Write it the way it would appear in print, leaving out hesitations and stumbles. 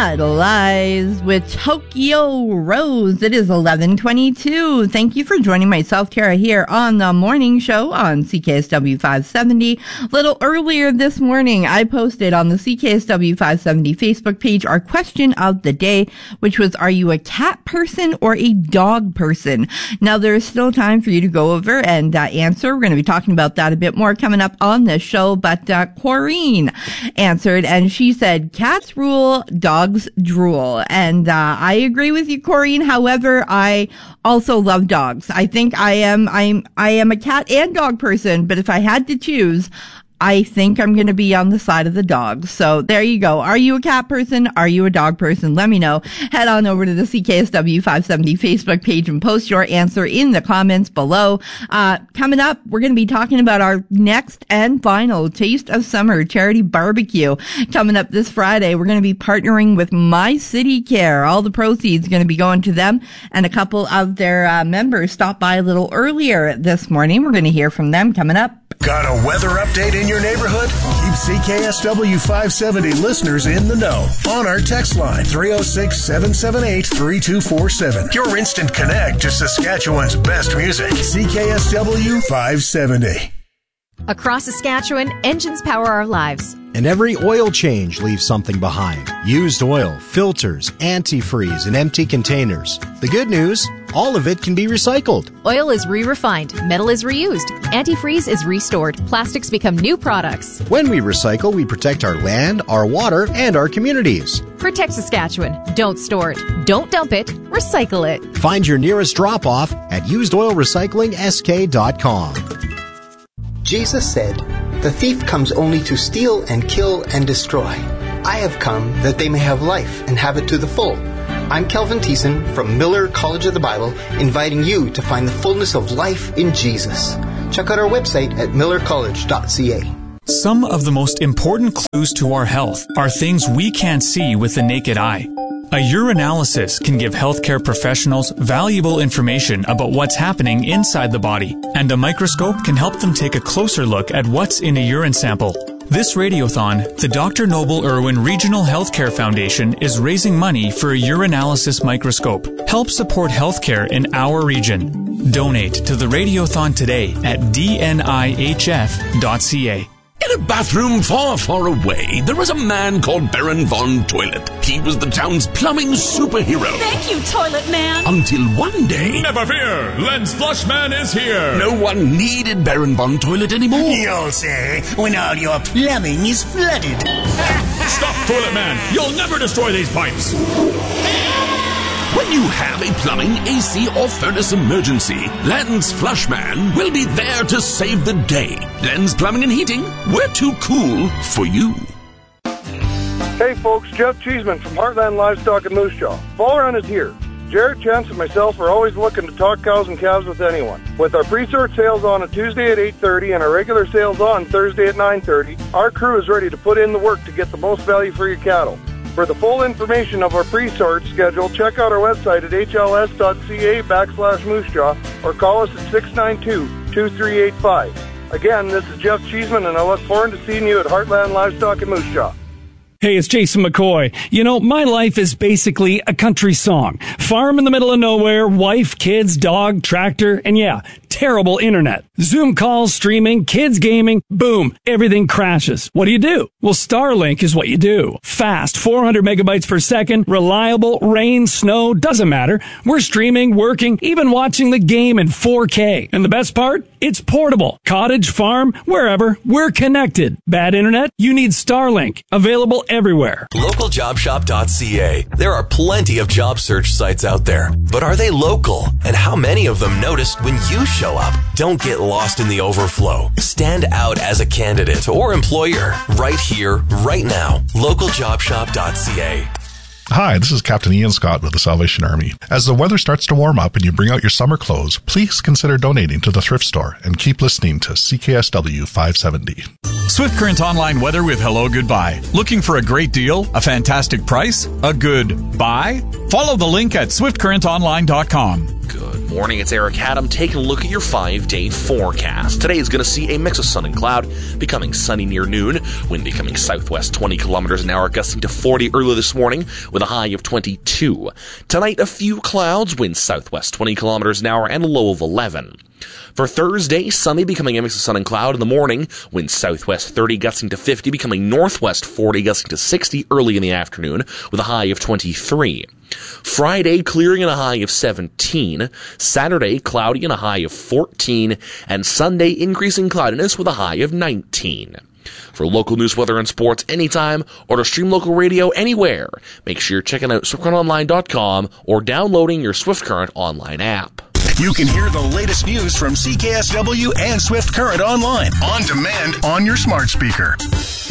Idolize with Tokyo Rose. It is 11:22. Thank you for joining myself, Tara, here on the morning show on CKSW 570. A little earlier this morning, I posted on the CKSW 570 Facebook page our question of the day, which was, are you a cat person or a dog person? Now, there's still time for you to go over and answer. We're going to be talking about that a bit more coming up on this show, but Corrine answered, and she said, cats rule, dogs drool. And I agree with you, Corrine. However, I also love dogs. I think I am a cat and dog person, but if I had to choose, I think I'm going to be on the side of the dogs. So there you go. Are you a cat person? Are you a dog person? Let me know. Head on over to the CKSW 570 Facebook page and post your answer in the comments below. Coming up, we're going to be talking about our next and final Taste of Summer charity barbecue. Coming up this Friday, we're going to be partnering with My City Care. All the proceeds are going to be going to them, and a couple of their members stopped by a little earlier this morning. We're going to hear from them coming up. Got a weather update in your neighborhood? Keep CKSW 570 listeners in the know on our text line 306-778-3247. Your instant connect to Saskatchewan's best music. CKSW 570. Across Saskatchewan, engines power our lives. And every oil change leaves something behind. Used oil, filters, antifreeze, and empty containers. The good news, all of it can be recycled. Oil is re-refined, metal is reused, antifreeze is restored, plastics become new products. When we recycle, we protect our land, our water, and our communities. Protect Saskatchewan. Don't store it. Don't dump it. Recycle it. Find your nearest drop-off at usedoilrecyclingsk.com. Jesus said, "The thief comes only to steal and kill and destroy. I have come that they may have life and have it to the full." I'm Kelvin Thiessen from Miller College of the Bible, inviting you to find the fullness of life in Jesus. Check out our website at millercollege.ca. Some of the most important clues to our health are things we can't see with the naked eye. A urinalysis can give healthcare professionals valuable information about what's happening inside the body, and a microscope can help them take a closer look at what's in a urine sample. This radiothon, the Dr. Noble Irwin Regional Healthcare Foundation is raising money for a urinalysis microscope. Help support healthcare in our region. Donate to the radiothon today at dnihf.ca. In a bathroom far, far away, there was a man called Baron Von Toilet. He was the town's plumbing superhero. Thank you, Toilet Man. Until one day... Never fear, Lens Flushman is here. No one needed Baron Von Toilet anymore. You'll say, when all your plumbing is flooded. Stop, Toilet Man. You'll never destroy these pipes. When you have a plumbing, AC, or furnace emergency, Lens Flushman will be there to save the day. Lens Plumbing and Heating, we're too cool for you. Hey folks, Jeff Cheeseman from Heartland Livestock in Moose Jaw. Fall Run is here. Jared, Chance, and myself are always looking to talk cows and calves with anyone. With our pre-sort sales on a Tuesday at 8:30 and our regular sales on Thursday at 9:30, our crew is ready to put in the work to get the most value for your cattle. For the full information of our pre-sort schedule, check out our website at hls.ca/moosejaw or call us at 692-2385. Again, this is Jeff Cheeseman, and I look forward to seeing you at Heartland Livestock in Moose Jaw. Hey, it's Jason McCoy. You know, my life is basically a country song. Farm in the middle of nowhere, wife, kids, dog, tractor, and yeah, terrible internet. Zoom calls, streaming, kids gaming, boom, everything crashes. What do? Well, Starlink is what you do. Fast, 400 megabytes per second, reliable, rain, snow, doesn't matter. We're streaming, working, even watching the game in 4K. And the best part? It's portable. Cottage, farm, wherever, we're connected. Bad internet? You need Starlink. Available everywhere. LocalJobShop.ca. There are plenty of job search sites out there, but are they local? And how many of them notice when you show up? Don't get lost in the overflow. Stand out as a candidate or employer right here, right now. LocalJobShop.ca. Hi, this is Captain Ian Scott with the Salvation Army. As the weather starts to warm up and you bring out your summer clothes, please consider donating to the thrift store and keep listening to CKSW 570. Swift Current Online weather with Hello Goodbye. Looking for a great deal, a fantastic price, a good buy? Follow the link at swiftcurrentonline.com. Good morning, it's Eric Adam taking a look at your 5-day forecast. Today is going to see a mix of sun and cloud, becoming sunny near noon, wind becoming southwest 20 kilometers an hour, gusting to 40 early this morning with a high of 22. Tonight, a few clouds, wind southwest 20 kilometers an hour, and a low of 11. For Thursday, sunny, becoming a mix of sun and cloud in the morning, wind southwest 30, gusting to 50, becoming northwest 40, gusting to 60 early in the afternoon with a high of 23. Friday, clearing and a high of 17. Saturday, cloudy and a high of 14. And Sunday, increasing cloudiness with a high of 19. For local news, weather, and sports anytime, or to stream local radio anywhere, make sure you're checking out SwiftCurrentOnline.com or downloading your Swift Current online app. You can hear the latest news from CKSW and Swift Current online, on demand, on your smart speaker.